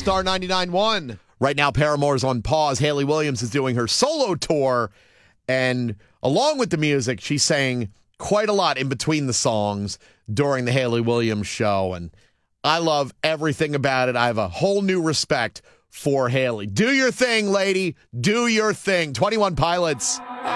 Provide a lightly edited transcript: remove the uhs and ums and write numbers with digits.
Star 99.1. Right now, Paramore's on pause. Hayley Williams is doing her solo tour, and along with the music, she's saying quite a lot in between the songs during the Hayley Williams show, and I love everything about it. I have a whole new respect for Hayley. Do your thing, lady. Do your thing. 21 Pilots.